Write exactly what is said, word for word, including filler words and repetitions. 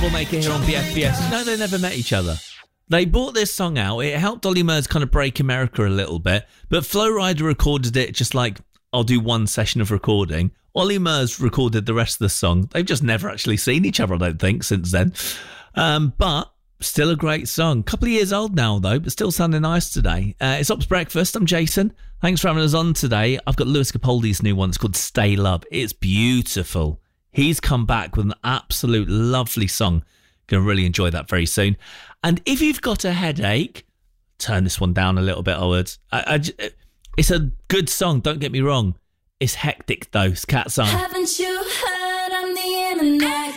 Troublemaker here on B F B S. No, they never met each other. They brought this song out. It helped Ollie Murs kind of break America a little bit, but Flo Rida recorded it just like, I'll do one session of recording. Ollie Murs recorded the rest of the song. They've just never actually seen each other, I don't think, since then. Um, but still a great song. Couple of years old now, though, but still sounding nice today. Uh, it's Ops Breakfast. I'm Jason. Thanks for having us on today. I've got Lewis Capaldi's new one. It's called Stay Love. It's beautiful. He's come back with an absolute lovely song. Going to really enjoy that very soon. And if you've got a headache, turn this one down a little bit, I would. I, I, it's a good song, don't get me wrong. It's hectic, though. It's Cat's Eye. Haven't you heard I'm the internet?